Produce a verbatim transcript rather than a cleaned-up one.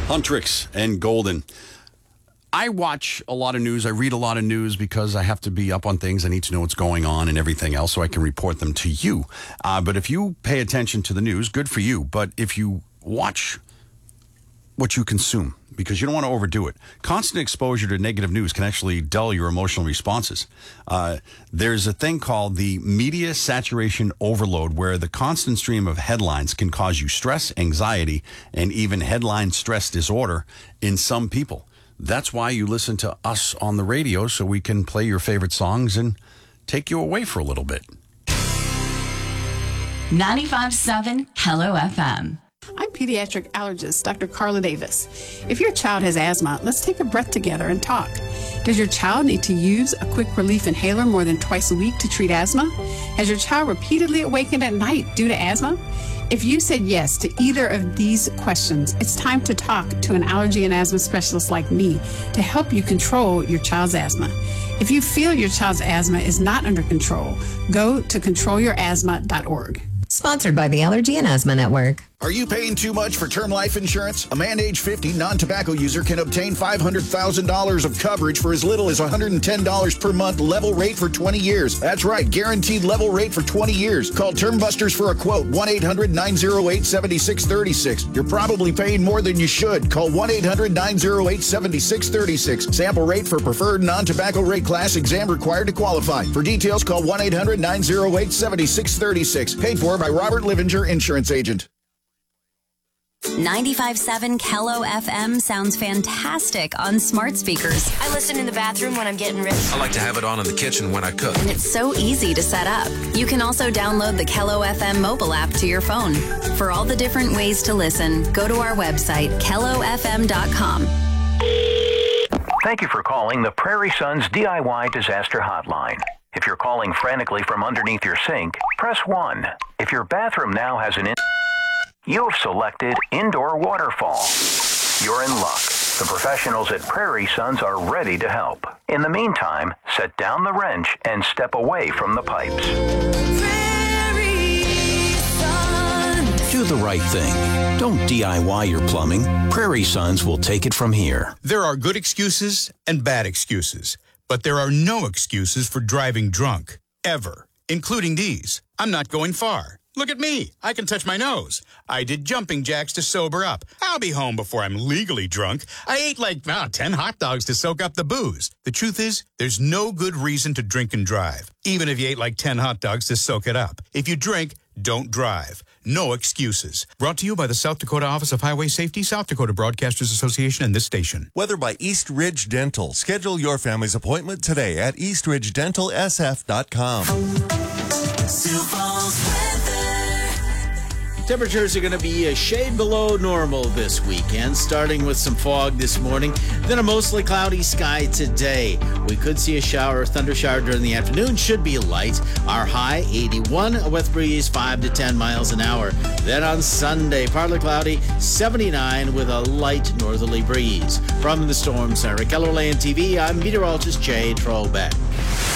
Huntrix and Golden. I watch a lot of news. I read a lot of news because I have to be up on things. I need to know what's going on and everything else so I can report them to you. Uh, but if you pay attention to the news, good for you. But if you watch what you consume, because you don't want to overdo it. Constant exposure to negative news can actually dull your emotional responses. Uh, there's a thing called the media saturation overload, where the constant stream of headlines can cause you stress, anxiety, and even headline stress disorder in some people. That's why you listen to us on the radio, so we can play your favorite songs and take you away for a little bit. ninety-five point seven Hello F M. I'm pediatric allergist Doctor Carla Davis. If your child has asthma, let's take a breath together and talk. Does your child need to use a quick relief inhaler more than twice a week to treat asthma? Has your child repeatedly awakened at night due to asthma? If you said yes to either of these questions, it's time to talk to an allergy and asthma specialist like me to help you control your child's asthma. If you feel your child's asthma is not under control, go to control your asthma dot org. Sponsored by the Allergy and Asthma Network. Are you paying too much for term life insurance? A man age fifty non-tobacco user can obtain five hundred thousand dollars of coverage for as little as one hundred ten dollars per month, level rate for twenty years. That's right, guaranteed level rate for twenty years. Call Term Busters for a quote, one eight hundred nine oh eight seven six three six. You're probably paying more than you should. Call one eight hundred nine oh eight seven six three six. Sample rate for preferred non-tobacco rate class, exam required to qualify. For details, call one eight hundred nine oh eight seven six three six. Paid for by Robert Livinger, Insurance Agent. ninety-five point seven Kello F M sounds fantastic on smart speakers. I listen in the bathroom when I'm getting ready. I like to have it on in the kitchen when I cook. And it's so easy to set up. You can also download the Kello F M mobile app to your phone. For all the different ways to listen, go to our website, kello f m dot com. Thank you for calling the Prairie Sons D I Y Disaster Hotline. If you're calling frantically from underneath your sink, press one. If your bathroom now has an in- You have selected indoor waterfall. You're in luck. The professionals at Prairie Sons are ready to help. In the meantime, set down the wrench and step away from the pipes. Do the right thing. Don't D I Y your plumbing. Prairie Sons will take it from here. There are good excuses and bad excuses, but there are no excuses for driving drunk, ever, including these. I'm not going far. Look at me. I can touch my nose. I did jumping jacks to sober up. I'll be home before I'm legally drunk. I ate like oh, ten hot dogs to soak up the booze. The truth is, there's no good reason to drink and drive, even if you ate like ten hot dogs to soak it up. If you drink, don't drive. No excuses. Brought to you by the South Dakota Office of Highway Safety, South Dakota Broadcasters Association, and this station. Weather by East Ridge Dental. Schedule your family's appointment today at east ridge dental s f dot com. Sioux Falls weather. Temperatures are going to be a shade below normal this weekend, starting with some fog this morning, then a mostly cloudy sky today. We could see a shower or thunder shower during the afternoon, should be light. Our high, eighty-one, a with breeze five to ten miles an hour. Then on Sunday, partly cloudy, seventy-nine with a light northerly breeze. From the Storm Center, Keller Land T V, I'm meteorologist Jay Trollbeck.